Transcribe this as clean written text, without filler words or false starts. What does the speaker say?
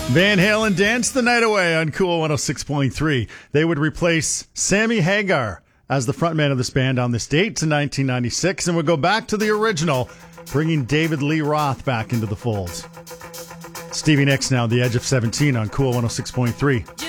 Van Halen danced the night away on Cool 106.3. They would replace Sammy Hagar as the frontman of this band on this date to 1996 and would go back to the original, bringing David Lee Roth back into the fold. Stevie Nicks now, The Edge of 17 on Cool 106.3.